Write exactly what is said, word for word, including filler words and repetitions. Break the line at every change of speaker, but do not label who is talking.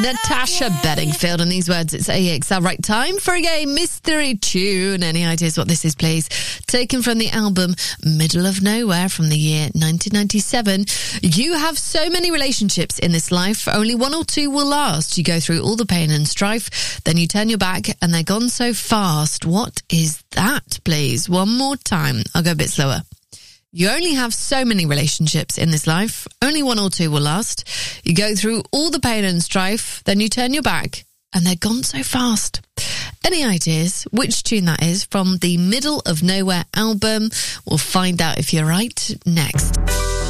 Natasha Bedingfield, and these words, it's A X L. Right, time for a game mystery tune. Any ideas what this is, please? Taken from the album Middle of Nowhere from the year nineteen ninety-seven. You have so many relationships in this life, only one or two will last. You go through all the pain and strife, then you turn your back and they're gone so fast. What is that, please? One more time. I'll go a bit slower. You only have so many relationships in this life. Only one or two will last. You go through all the pain and strife, then you turn your back, and they're gone so fast. Any ideas which tune that is from the Middle of Nowhere album? We'll find out if you're right next.